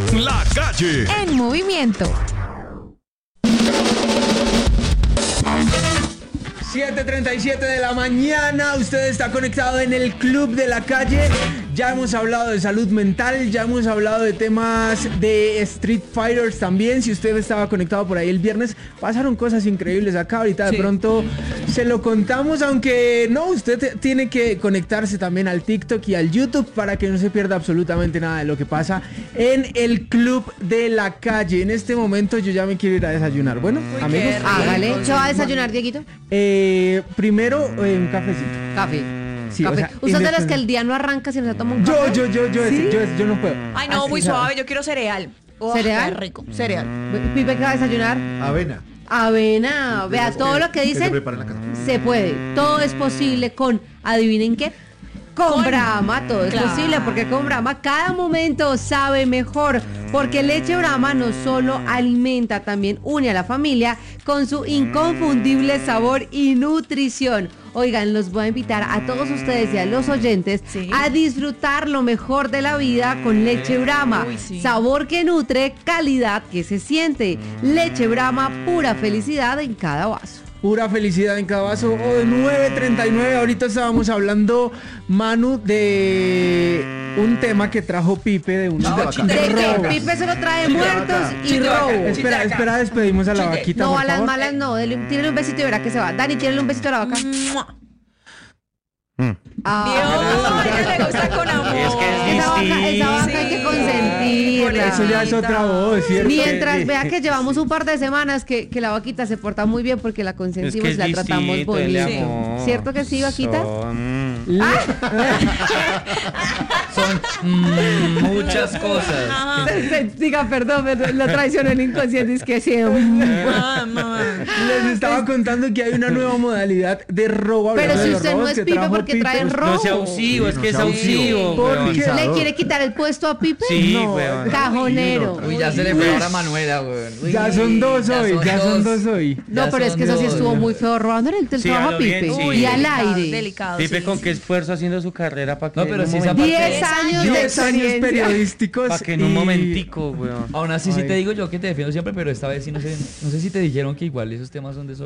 La Calle. En movimiento. 7:37 de la mañana, usted está conectado en el Club de la Calle. Ya hemos hablado de salud mental, ya hemos hablado de temas de Street Fighters también. Si usted estaba conectado por ahí el viernes, pasaron cosas increíbles acá. Ahorita de pronto se lo contamos, aunque no, usted tiene que conectarse también al TikTok y al YouTube para que no se pierda absolutamente nada de lo que pasa en el Club de la Calle. En este momento yo ya me quiero ir a desayunar. Bueno, amigos, Hágale. ¿Qué va a desayunar, Dieguito? primero un cafecito. Café. Sí, Café. o sea, ¿Usted de los que el día no arranca si no se toma un café? Yo no puedo. Ay, no, Así, muy o sea, suave, yo quiero cereal. ¿Cereal? Qué rico, cereal. Pipe, ¿qué va a desayunar? Avena. Avena. Vea, todo lo que se dicen prepara en la casa. se puede. Todo es posible con, ¿adivinen qué? Con Brahma, todo es Claro. posible, porque con Brahma cada momento sabe mejor, porque leche Brahma no solo alimenta, también une a la familia con su inconfundible sabor y nutrición. Oigan, los voy a invitar a todos ustedes y a los oyentes a disfrutar lo mejor de la vida con leche Brahma. Uy, sí. Sabor que nutre, calidad que se siente. Leche Brahma, pura felicidad en cada vaso. Pura felicidad en cada vaso. 9:39. Ahorita estábamos hablando, Manu, de un tema que trajo Pipe de unos ¿De qué? robos. Pipe solo trae muertos y Chiste robo. vaca. Espera, despedimos a la Chiste. vaquita, No, por a las favor. malas no. Tírale un besito y verá que se va. Dani, tírale un besito a la vaca. ¡Mua! Ah, Dios, a ella le gusta con amor. esa vaca hay que consentirla. Eso ya es otra voz, ¿cierto? Mientras vea que llevamos un par de semanas que la vaquita se porta muy bien porque la consentimos y la tratamos bonito. ¿Cierto que sí, vaquita? Son muchas cosas. Diga, perdón, lo traicionó el inconsciente, es que sí. Les estaba contando que hay una nueva modalidad de robo. Pero hablando si de los usted no robos es que Pipe, trajo porque Pipe. trae robo. No sea abusivo, es que es No sea abusivo. abusivo. ¿Por qué? ¿Le quiere quitar el puesto a Pipe? Sí, No. weón. Cajonero. Uy, ya se le fue ahora a Manuela, weón. Uy, Ya son dos hoy. No, pero es que eso sí estuvo muy feo, robándole el Sí, trabajo a a lo bien, Pipe. sí. Y al Delicado, aire. delicado, Pipe, sí, con sí. qué esfuerzo haciendo su carrera para que No, pero en un sí esa momentico- 10 años de 10 años experiencia. periodísticos. para que en un y- momentico, weón. Aún así sí Ay. te digo yo que te defiendo siempre, pero esta vez sí no sé si te dijeron que igual esos temas son de